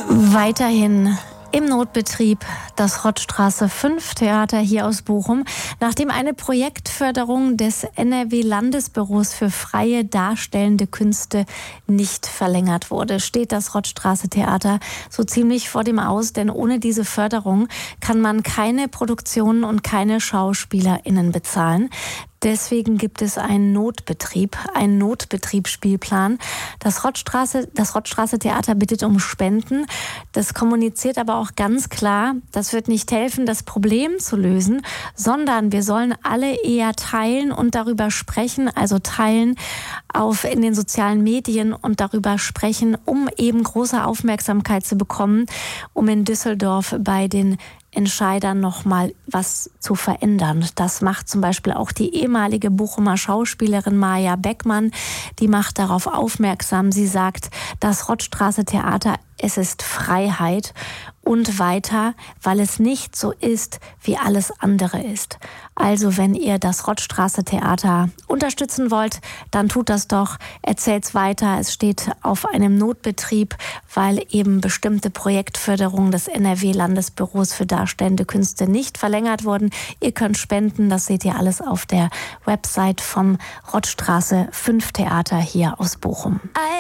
Weiterhin im Notbetrieb das Rothstraße 5 Theater hier aus Bochum. Nachdem eine Projektförderung des NRW-Landesbüros für freie darstellende Künste nicht verlängert wurde, steht das Rothstraße Theater so ziemlich vor dem Aus, denn ohne diese Förderung kann man keine Produktionen und keine SchauspielerInnen bezahlen. Deswegen gibt es einen Notbetriebsspielplan. Das Rothstraße Theater bittet um Spenden. Das kommuniziert aber auch ganz klar, das wird nicht helfen, das Problem zu lösen, sondern wir sollen alle eher teilen und darüber sprechen, also teilen in den sozialen Medien und darüber sprechen, um eben große Aufmerksamkeit zu bekommen, um in Düsseldorf bei den Entscheidern noch mal was zu verändern. Das macht zum Beispiel auch die ehemalige Bochumer Schauspielerin Maja Beckmann. Die macht darauf aufmerksam. Sie sagt, das Rothstraße Theater, es ist Freiheit. Und weiter, weil es nicht so ist, wie alles andere ist. Also wenn ihr das Rothstraße Theater unterstützen wollt, dann tut das doch. Erzählt's weiter. Es steht auf einem Notbetrieb, weil eben bestimmte Projektförderungen des NRW-Landesbüros für darstellende Künste nicht verlängert wurden. Ihr könnt spenden, das seht ihr alles auf der Website vom Rothstraße 5 Theater hier aus Bochum.